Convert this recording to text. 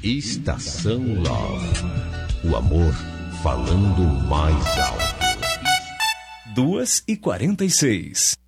Estação Love. O amor falando mais alto. 2h46.